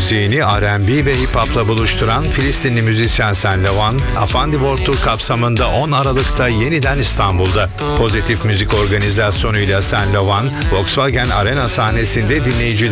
müziğini R&B ve hip hop'la buluşturan Filistinli müzisyen Saint Laurent, Afandi World Tour kapsamında 10 Aralık'ta yeniden İstanbul'da. Pozitif müzik organizasyonuyla Saint Laurent, Volkswagen Arena sahnesinde dinleyicileri